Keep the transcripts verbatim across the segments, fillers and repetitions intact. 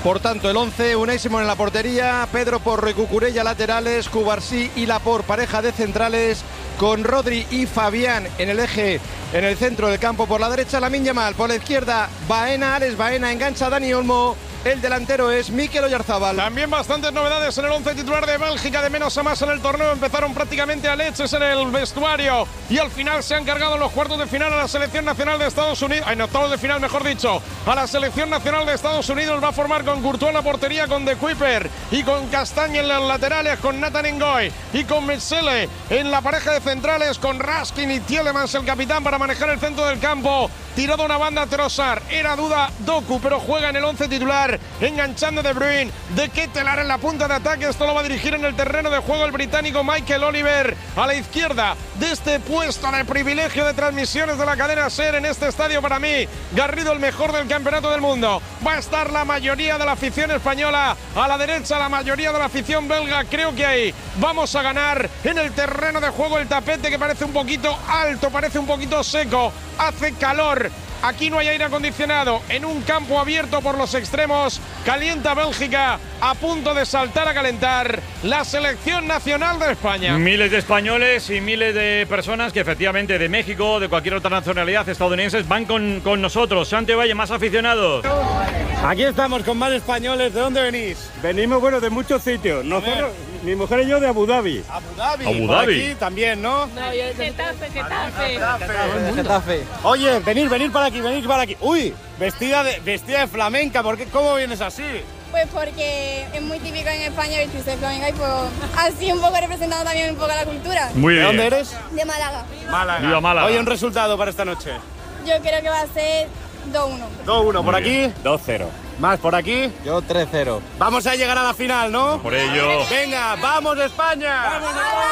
Por tanto, el once, Unai Simón en la portería, Pedro Porro y Cucurella laterales, Cubarsí y Laporte pareja de centrales, con Rodri y Fabián en el eje, en el centro del campo por la derecha, Lamine Yamal, por la izquierda Baena, Alex Baena, engancha a Dani Olmo. El delantero es Mikel Oyarzabal. También bastantes novedades en el once titular de Bélgica, de menos a más en el torneo. Empezaron prácticamente a leches en el vestuario y al final se han cargado en los cuartos de final a la selección nacional de Estados Unidos. En octavos de final, mejor dicho, a la selección nacional de Estados Unidos. Va a formar con Courtois en la portería, con De Kuyper y con Castagne en los laterales, con Nathan Ngoy y con Metsele en la pareja de centrales, con Raskin y Tielemans el capitán para manejar el centro del campo. Tirado una banda Trossard, era duda Doku, pero juega en el once titular, enganchando De Bruyne, De Ketelaere en la punta de ataque. Esto lo va a dirigir en el terreno de juego el británico Michael Oliver. A la izquierda de este puesto de privilegio de transmisiones de la cadena SER en este estadio, para mí, Garrido, el mejor del campeonato del mundo. Va a estar la mayoría de la afición española, a la derecha la mayoría de la afición belga. Creo que ahí vamos a ganar. En el terreno de juego el tapete, que parece un poquito alto, parece un poquito seco, hace calor. Aquí no hay aire acondicionado, en un campo abierto por los extremos, calienta Bélgica, a punto de saltar a calentar la selección nacional de España. Miles de españoles y miles de personas que efectivamente de México, de cualquier otra nacionalidad, estadounidenses, van con, con nosotros. Santi Valle, más aficionados. Aquí estamos con más españoles. ¿De dónde venís? Venimos, bueno, de muchos sitios. Nosotros, mi mujer y yo de Abu Dhabi. Abu Dhabi. Abu Por Dhabi. aquí también, ¿no? No, yo de Getafe, Getafe. Getafe. Getafe. Oye, venid, venid para aquí, venid para aquí. Uy, vestida de, vestida de flamenca. ¿Por qué? ¿Cómo vienes así? Pues porque es muy típico en España vestirse de flamenca y pues así un poco representando también un poco la cultura. Muy ¿De bien. dónde eres? De Málaga. Málaga. Viva Málaga. Oye, un resultado para esta noche. Yo creo que va a ser dos uno. dos uno por Muy aquí. bien. dos cero. Más por aquí. Yo tres cero. Vamos a llegar a la final, ¿no? Por ello. Venga, ¡vamos España! ¡Vamos!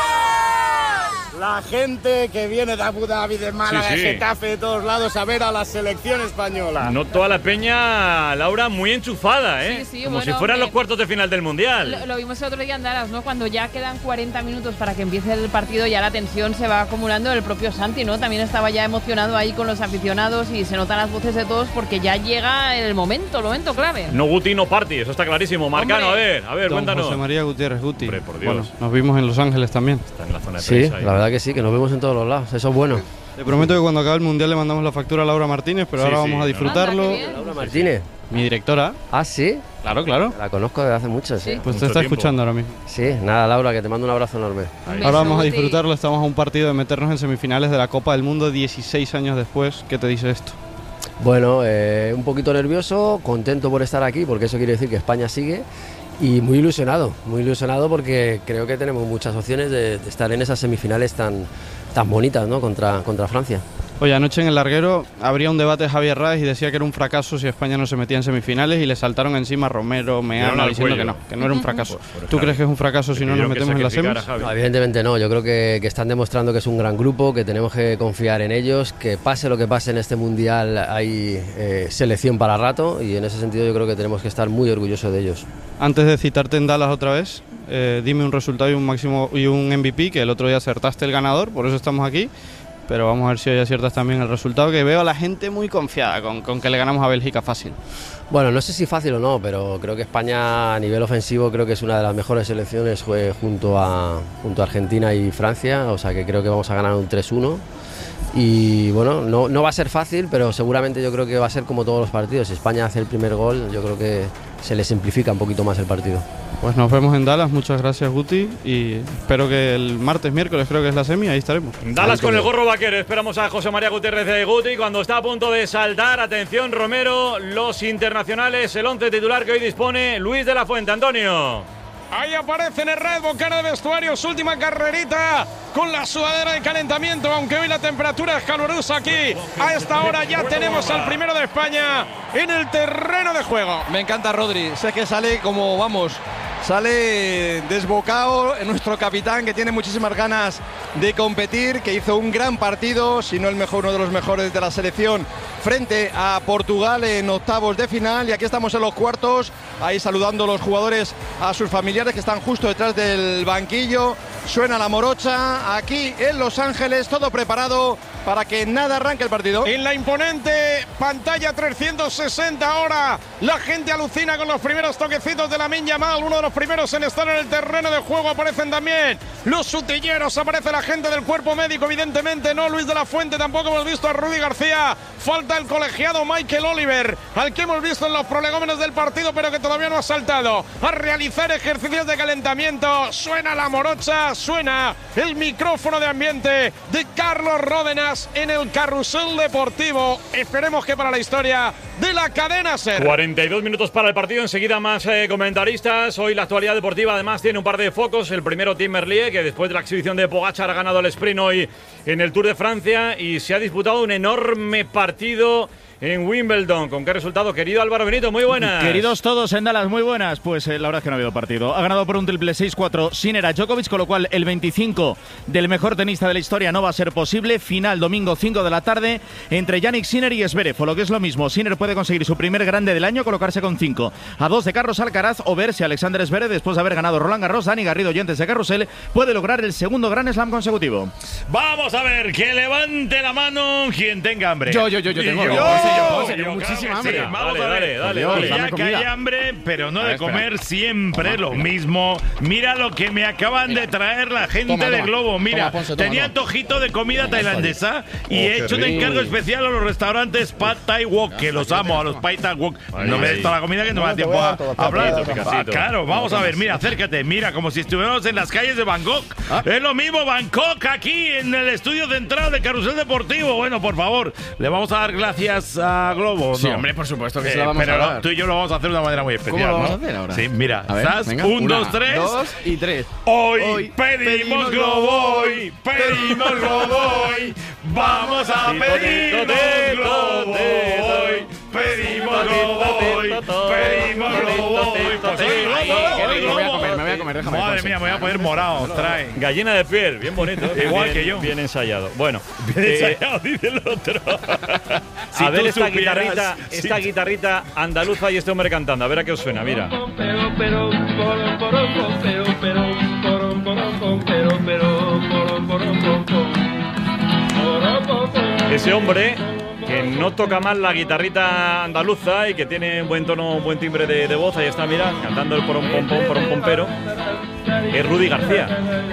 La gente que viene de Abu Dhabi, de Málaga, Sí, sí. de Getafe, de todos lados a ver a la selección española. No toda la peña, Laura, muy enchufada, ¿eh? Sí, sí, Como bueno, si fueran hombre. los cuartos de final del Mundial. Lo, lo vimos el otro día en Dallas, ¿no? Cuando ya quedan cuarenta minutos para que empiece el partido, ya la tensión se va acumulando. El propio Santi, ¿no? También estaba ya emocionado ahí con los aficionados y se notan las voces de todos porque ya llega el momento, el momento clave. No Guti, no party, eso está clarísimo. Marcano, Hombre. a ver, a ver, Don cuéntanos. José María Gutiérrez Guti. Hombre, por Dios. Bueno, nos vimos en Los Ángeles también. Está en la zona de Sí, prensa ahí. la verdad que sí, que nos vemos en todos los lados, eso es bueno. Le prometo que cuando acabe el Mundial le mandamos la factura a Laura Martínez, pero Sí, ahora sí, vamos a no. disfrutarlo. Anda, qué bien. Laura Martínez. Mi directora. Ah, sí, Claro, claro. la conozco desde hace mucho, sí. Sí. Pues Mucho te está tiempo. escuchando ahora mismo. Sí, nada, Laura, que te mando un abrazo enorme. Ahí. beso, Ahora vamos a Guti. disfrutarlo, estamos a un partido de meternos en semifinales de la Copa del Mundo dieciséis años después. ¿Qué te dice esto? Bueno, eh, un poquito nervioso, contento por estar aquí, porque eso quiere decir que España sigue. Y muy ilusionado, muy ilusionado porque creo que tenemos muchas opciones de, de estar en esas semifinales tan, tan bonitas, ¿no? Contra, contra Francia. Oye, anoche en el larguero habría un debate Javier Ráez y decía que era un fracaso si España no se metía en semifinales y le saltaron encima Romero, Dieron Meana, al diciendo cuello. que no, que no era un fracaso. Por- por ¿Tú Javi. crees que es un fracaso si no nos Pidieron que metemos en las sacrificara semis? a Javi. No, evidentemente no, yo creo que, que están demostrando que es un gran grupo, que tenemos que confiar en ellos, que pase lo que pase en este mundial hay eh, selección para rato y en ese sentido yo creo que tenemos que estar muy orgullosos de ellos. Antes de citarte en Dallas otra vez, eh, dime un resultado y un máximo y un M V P, que el otro día acertaste el ganador, por eso estamos aquí. Pero vamos a ver si hoy aciertas también el resultado, que veo a la gente muy confiada con, con que le ganamos a Bélgica fácil. Bueno, no sé si fácil o no, pero creo que España a nivel ofensivo creo que es una de las mejores selecciones jue- junto a, junto a Argentina y Francia, o sea que creo que vamos a ganar un tres uno. Y bueno, no, no va a ser fácil, pero seguramente yo creo que va a ser como todos los partidos. Si España hace el primer gol, yo creo que se le simplifica un poquito más el partido. Pues nos vemos en Dallas, muchas gracias Guti, y espero que el martes, miércoles creo que es la semi, ahí estaremos. Dallas con el gorro vaquero. Esperamos a José María Gutiérrez de Guti cuando está a punto de saltar. Atención, Romero, los internacionales, el once titular que hoy dispone Luis de la Fuente. Antonio. Ahí aparece en el Red Bull, cara de vestuario, su última carrerita con la sudadera de calentamiento, aunque hoy la temperatura es calurosa aquí. A esta hora ya tenemos al primero de España en el terreno de juego. Me encanta Rodri, sé que sale como, vamos, sale desbocado nuestro capitán, que tiene muchísimas ganas de competir, que hizo un gran partido, si no el mejor, uno de los mejores de la selección, frente a Portugal en octavos de final. Y aquí estamos en los cuartos, ahí saludando a los jugadores, a sus familiares que están justo detrás del banquillo. Suena la morocha aquí en Los Ángeles, todo preparado para que nada arranque el partido. En la imponente pantalla trescientos sesenta ahora, la gente alucina con los primeros toquecitos de Lamine Yamal, uno de los primeros en estar en el terreno de juego. Aparecen también los sutilleros, aparece la gente del cuerpo médico, evidentemente no Luis de la Fuente, tampoco hemos visto a Rudy García. Falta el colegiado Michael Oliver, al que hemos visto en los prolegómenos del partido, pero que todavía no ha saltado a realizar ejercicios de calentamiento. Suena la morocha, suena el micrófono de ambiente de Carlos Ródenas en el carrusel deportivo. Esperemos que para la historia de la cadena SER. cuarenta y dos minutos para el partido, enseguida más eh, comentaristas. Hoy la actualidad deportiva además tiene un par de focos. El primero, Tim Merlier, que después de la exhibición de Pogačar ha ganado el sprint hoy en el Tour de Francia y se ha disputado un enorme partido en Wimbledon. ¿Con qué resultado, querido Álvaro Benito? Muy buenas. Queridos todos en Dallas, muy buenas. Pues eh, la verdad es que no ha habido partido. Ha ganado por un triple seis cuatro Sinner a Djokovic, con lo cual el veinticinco del mejor tenista de la historia no va a ser posible. Final domingo cinco de la tarde entre Jannik Sinner y Zverev, o lo que es lo mismo. Sinner puede conseguir su primer grande del año, colocarse con cinco a dos de Carlos Alcaraz, o ver si Alexander Zverev, después de haber ganado Roland Garros, Dani Garrido y antes de Carrusel, puede lograr el segundo Grand Slam consecutivo. Vamos a ver, que levante la mano quien tenga hambre. Yo, yo, yo, yo tengo. Yo, yo, yo, yo, yo, yo muchísima hambre. Sí, vamos dale, a ver. dale, dale, Ya dale. que hay hambre, pero no a ver, de comer espera. siempre lo mismo. Mira lo que me acaban Mira. de traer la gente Toma, de toma. Globo. Mira, Toma, Ponce, toma, tenía toma. antojito de comida tailandesa y Oh, he qué hecho un rico. encargo especial a los restaurantes Pad Thai Wok, que los amo, a los Pad Thai Wok. Ay, No me ay. des toda la comida que no me da tiempo a a hablar. Picasito, Ah, Claro, vamos a ver, mira, acércate, mira, como si estuviéramos en las calles de Bangkok. Es lo mismo Bangkok aquí en el estudio central de Carrusel Deportivo. Bueno, por favor, le vamos a dar gracias a Globo. Sí, ¿no? hombre, por supuesto que Eh, se la vamos pero a no, dar. tú y yo lo vamos a hacer de una manera muy especial. ¿Cómo lo vamos ¿no? a hacer ahora? Sí, mira, A ver, ¿estás? venga. Un, Una, dos, tres. Dos y tres. Hoy, Hoy pedimos pedimos Globo, hoy pedimos Globo, hoy vamos a pedirnos Globo, hoy pedimos Globo, hoy pedimos Globo, hoy pues hoy Globo, hoy Me voy a Globo. comer, me voy a comer, déjame. Madre Ponce. mía, me voy a poner morado, trae. Gallina de piel, bien bonito. Igual bien, que yo. Bien ensayado. Bueno, Bien eh, ensayado, dice el otro. a ver tú esta supieras- guitarrita, si esta tú- guitarrita andaluza y este hombre cantando. A ver a qué os suena, mira. Ese hombre que no toca mal la guitarrita andaluza y que tiene un buen tono, un buen timbre de, de voz, ahí está, mira, cantando el porom pom pom porom pompero, es Rudy García,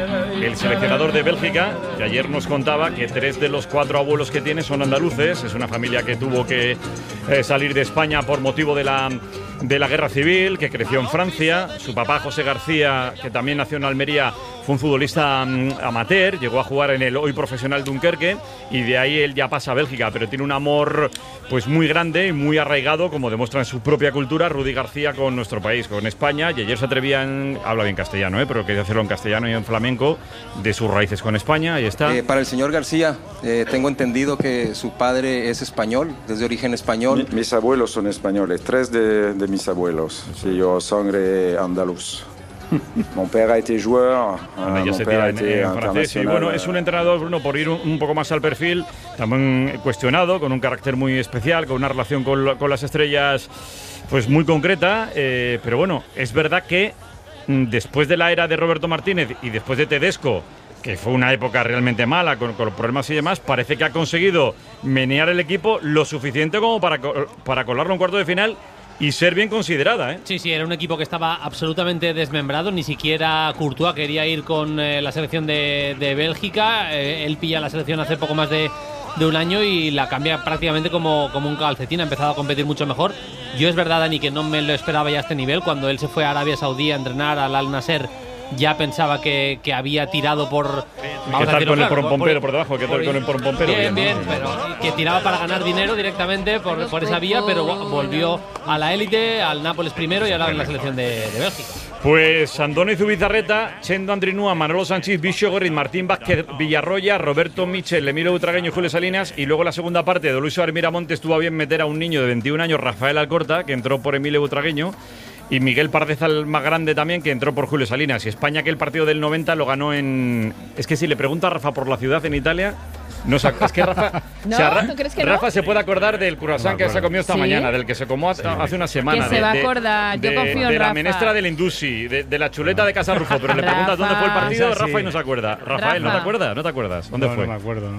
el seleccionador de Bélgica, que ayer nos contaba que tres de los cuatro abuelos que tiene son andaluces. Es una familia que tuvo que eh, salir de España por motivo de la, de la guerra civil, que creció en Francia. Su papá, José García, que también nació en Almería, fue un futbolista mm, amateur, llegó a jugar en el hoy profesional Dunkerque y de ahí él ya pasa a Bélgica, pero tiene un amor pues muy grande y muy arraigado, como demuestra en su propia cultura, Rudy García, con nuestro país, con España. Y ayer se atrevía en, habla bien castellano, ¿eh? pero quería hacerlo en castellano y en flamenco, de sus raíces con España. Ahí está. Eh, para el señor García, eh, tengo entendido que su padre es español, desde origen español. Mi- mis abuelos son españoles, tres de, de mis abuelos. Sí, yo sangre andaluz. Mon père a été joueur, Ahora euh, ya mon se père tira a en, été en francés. Y international. bueno, es un entrenador, Bruno, por ir un, un poco más al perfil, también cuestionado, con un carácter muy especial, con una relación con, la- con las estrellas pues muy concreta. eh, pero bueno, es verdad que mm, después de la era de Roberto Martínez y después de Tedesco, que fue una época realmente mala, con, con problemas y demás, parece que ha conseguido menear el equipo lo suficiente como para, co- para colarlo en cuarto de final y ser bien considerada, ¿eh? Sí, sí, era un equipo que estaba absolutamente desmembrado. Ni siquiera Courtois quería ir con eh, la selección de, de Bélgica. Eh, él pilla la selección hace poco más de, de un año y la cambia prácticamente como, como un calcetín. Ha empezado a competir mucho mejor. Yo es verdad, Dani, que no me lo esperaba ya a este nivel. Cuando él se fue a Arabia Saudí a entrenar al Al Nasser, ya pensaba que, que había tirado por... ¿Qué tal con el porompompero por debajo? ¿Qué tal con el porompompero? Bien, bien, pero que tiraba para ganar dinero directamente por, por esa vía, pero volvió a la élite, al Nápoles primero y ahora en la selección de, de Bélgica. Pues Andoni Zubizarreta, Chendo Andrinúa, Manolo Sánchez, Bicho Gorrit, Martín Vázquez Villarroya, Roberto Michel, Emilio Butragueño y Julio Salinas. Y luego la segunda parte de Luis Suárez Miramontes estuvo a bien meter a un niño de veintiún años, Rafael Alcorta, que entró por Emilio Butragueño. Y Miguel Pardeza, el más grande también, que entró por Julio Salinas. Y España, que el partido del noventa lo ganó en... Es que si le pregunta a Rafa por la ciudad en Italia... No, es que Rafa, ¿No? o sea, Ra- ¿Tú crees que Rafa no? se puede acordar del croissant que se ha comido esta ¿Sí? mañana, del que se comió hace hace una semana. Que se de, va a de- acordar, yo de- confío en de la Rafa. menestra del Indusi, de, de la chuleta de Casa Rufo, pero le preguntas Rafa. dónde fue el partido, Esa sí. Rafa y no se acuerda. Rafael, ¿no te Rafa. acuerdas? ¿No te acuerdas? ¿Dónde No, fue? no me acuerdo, no.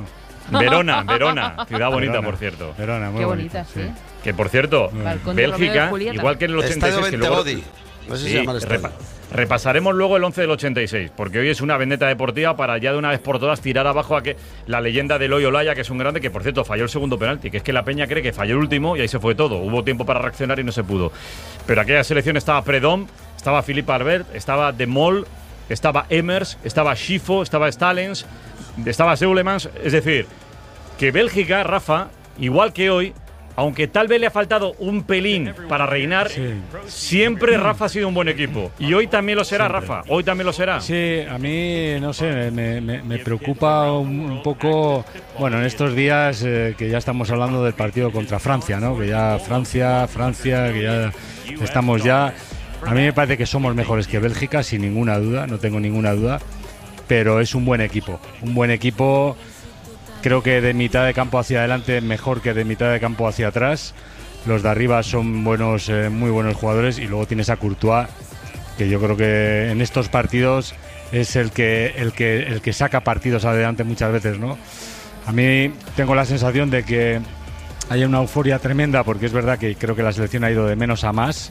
Verona, Verona, ciudad bonita, Verona, por cierto. Verona, muy Qué bonita, bonita, sí. Que por cierto, Balcón de Romeo y Bélgica, Julieta. igual que en el ochenta y seis, que luego, Ventebodi. No sé si Sí, se llama el estadio. repa- repasaremos luego el once del ochenta y seis, porque hoy es una vendetta deportiva para ya de una vez por todas tirar abajo a que la leyenda de Eloy Olaya, que es un grande, que por cierto falló el segundo penalti, que es que la Peña cree que falló el último y ahí se fue todo. Hubo tiempo para reaccionar y no se pudo. Pero aquella selección estaba Predom, estaba Philippe Albert, estaba De Mol, estaba Emers, estaba Schifo, estaba Stalens, estaba Seulemans. Es decir, que Bélgica, Rafa, igual que hoy, aunque tal vez le ha faltado un pelín para reinar, siempre Rafa ha sido un buen equipo. Y hoy también lo será, Siempre. Rafa. Hoy también lo será. Sí, a mí, no sé, me, me- me preocupa un, un poco, bueno, en estos días eh, que ya estamos hablando del partido contra Francia, ¿no? Que ya Francia, Francia, que ya estamos ya... A mí me parece que somos mejores que Bélgica, sin ninguna duda, no tengo ninguna duda, pero es un buen equipo, un buen equipo... Creo que de mitad de campo hacia adelante mejor que de mitad de campo hacia atrás. Los de arriba son buenos, eh, muy buenos jugadores, y luego tienes a Courtois, que yo creo que en estos partidos es el que el que el que saca partidos adelante muchas veces, ¿no? A mí tengo la sensación de que hay una euforia tremenda, porque es verdad que creo que la selección ha ido de menos a más.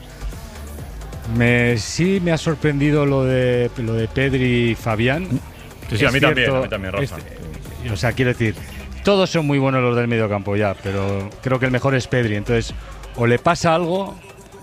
Me, sí me ha sorprendido lo de lo de Pedri y Fabián. Sí, sí, a Es mí también, cierto, a mí también, Rafa. este- o sea, quiero decir, todos son muy buenos los del medio campo ya, pero creo que el mejor es Pedri. Entonces, o le pasa algo,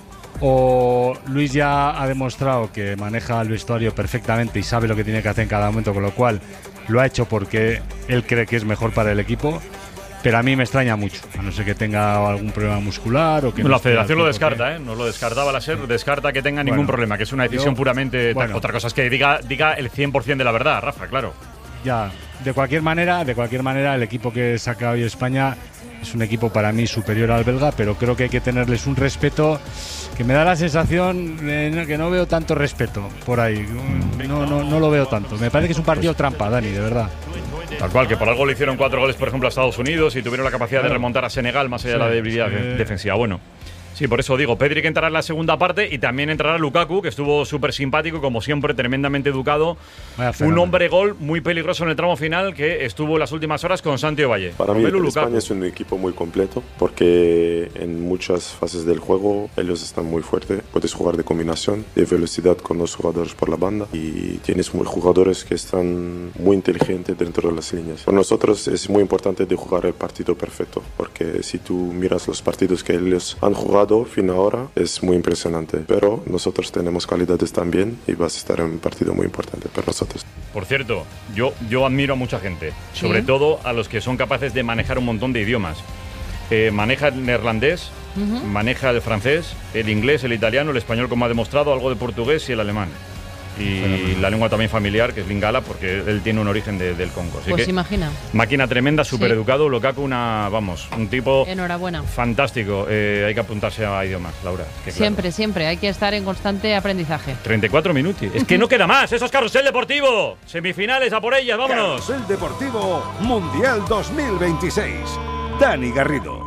o Luis ya ha demostrado que maneja el vestuario perfectamente y sabe lo que tiene que hacer en cada momento, con lo cual lo ha hecho porque él cree que es mejor para el equipo. Pero a mí me extraña mucho, a no ser que tenga algún problema muscular o que no La esté al federación lo cien por cien. descarta, ¿eh? No lo descartaba la SER, descarta que tenga ningún Bueno, problema, que es una decisión yo- puramente. bueno. Otra cosa es que diga, diga el cien por cien de la verdad, Rafa, claro. Ya, de cualquier manera, de cualquier manera, el equipo que saca hoy España es un equipo para mí superior al belga, pero creo que hay que tenerles un respeto que me da la sensación de que no veo tanto respeto por ahí. No, no, no lo veo tanto. Me parece que es un partido trampa, Dani, de verdad. Tal cual, que por algo le hicieron cuatro goles, por ejemplo, a Estados Unidos y tuvieron la capacidad de Claro. remontar a Senegal más allá Sí, de la debilidad sí. de- defensiva. Bueno, sí, por eso digo, Pedri que entrará en la segunda parte y también entrará Lukaku, que estuvo súper simpático y como siempre tremendamente educado. Vaya Un fenómeno. hombre gol muy peligroso en el tramo final que estuvo en las últimas horas con Santi Valle. Para mí, Romelu España Lukaku. es un equipo muy completo porque en muchas fases del juego ellos están muy fuertes. Puedes jugar de combinación, de velocidad con los jugadores por la banda y tienes muy jugadores que están muy inteligentes dentro de las líneas. Para nosotros es muy importante de jugar el partido perfecto porque si tú miras los partidos que ellos han jugado fin ahora es muy impresionante. Pero nosotros tenemos calidades también y vas a estar en un partido muy importante para nosotros. Por cierto, yo, yo admiro a mucha gente, sobre Sí. todo a los que son capaces de manejar un montón de idiomas. Eh, maneja el neerlandés, Ujú. maneja el francés, el inglés, el italiano, el español, como ha demostrado, algo de portugués y el alemán. Y Fenomenal. la lengua también familiar, que es lingala, porque él tiene un origen de- del Congo. Así Pues que, imagina. máquina tremenda, súper Sí. educado. Lukaku, una, vamos, un tipo Enhorabuena. fantástico. Eh, hay que apuntarse a idiomas, Laura. que claro. Siempre, siempre. Hay que estar en constante aprendizaje. treinta y cuatro minutos. Es que no queda más. Eso es Carrusel Deportivo. Semifinales, a por ellas, vámonos. Carrusel Deportivo Mundial dos mil veintiséis. Dani Garrido.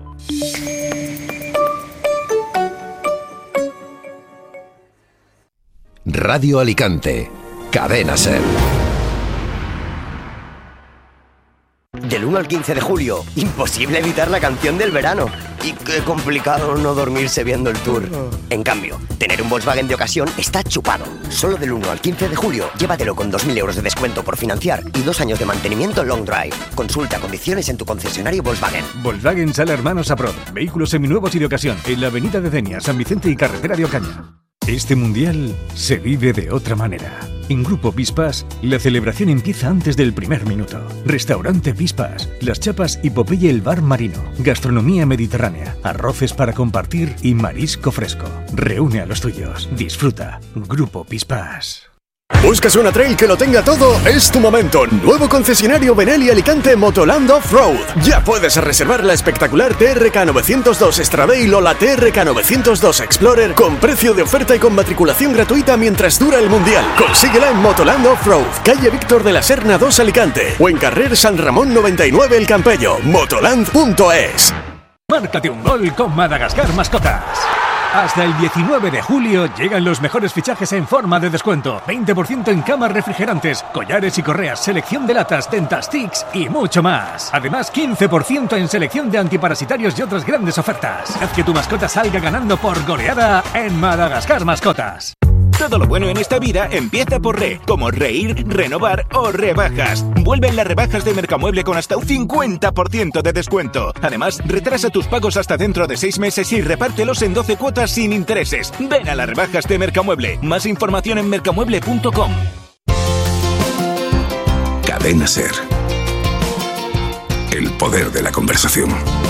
Radio Alicante. Cadena Ser. Del uno al quince de julio, imposible evitar la canción del verano. Y qué complicado no dormirse viendo el tour. En cambio, tener un Volkswagen de ocasión está chupado. Solo del uno al quince de julio, llévatelo con dos mil euros de descuento por financiar y dos años de mantenimiento long drive. Consulta condiciones en tu concesionario Volkswagen. Volkswagen Sala Hermanos Aprod. Vehículos seminuevos y de ocasión. En la avenida de Denia, San Vicente y carretera de Ocaña. Este mundial se vive de otra manera. En Grupo Pispas, la celebración empieza antes del primer minuto. Restaurante Pispas, Las Chapas y Popeye el Bar Marino. Gastronomía mediterránea, arroces para compartir y marisco fresco. Reúne a los tuyos. Disfruta. Grupo Pispas. ¿Buscas una trail que lo tenga todo? Es tu momento. Nuevo concesionario Benelli Alicante Motoland Off-Road. Ya puedes reservar la espectacular T R K novecientos dos Stradale o la T R K novecientos dos Explorer con precio de oferta y con matriculación gratuita mientras dura el mundial. Consíguela en Motoland Off-Road, calle Víctor de la Serna dos Alicante o en carrer San Ramón noventa y nueve El Campello. Motoland punto es. Márcate un gol con Madagascar Mascotas. Hasta el diecinueve de julio llegan los mejores fichajes en forma de descuento. veinte por ciento en camas refrigerantes, collares y correas, selección de latas, Dentastics y mucho más. Además, quince por ciento en selección de antiparasitarios y otras grandes ofertas. Haz que tu mascota salga ganando por goleada en Madagascar Mascotas. Todo lo bueno en esta vida empieza por re, como reír, renovar o rebajas. Vuelven las rebajas de Mercamueble con hasta un cincuenta por ciento de descuento. Además, retrasa tus pagos hasta dentro de seis meses y repártelos en doce cuotas sin intereses. Ven a las rebajas de Mercamueble. Más información en mercamueble punto com. Cadena SER. El poder de la conversación.